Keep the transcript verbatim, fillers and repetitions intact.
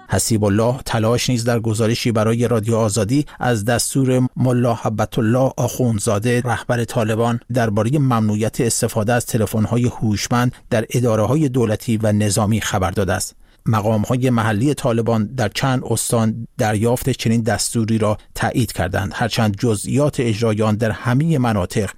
حسیب الله تلاش نیز در گزارشی برای رادیو آزادی از دستور ملا هبت الله آخوندزاده رهبر طالبان درباره ممنوعیت استفاده از تلفن‌های هوشمند در اداره‌های دولتی و نظامی خبر داده است. مقام‌های محلی طالبان در چند استان دریافت چنین دستوری را تایید کردند، هرچند جزئیات اجرای آن در همه مناطق